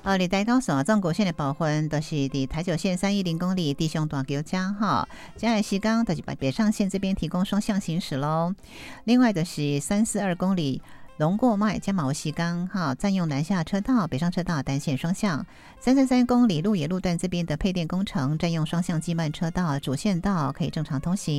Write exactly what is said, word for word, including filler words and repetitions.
呃，离台高速中国线的部分，就是伫台九线三一零公里地上大桥家哈，接下来西港就是北北上线这边提供双向行驶喽。另外就是三四二公里。龙过麦加毛西港哈，占用南下车道、北上车道单线双向。三三三公里鹿野路段这边的配电工程，占用双向机慢车道，主线道可以正常通行。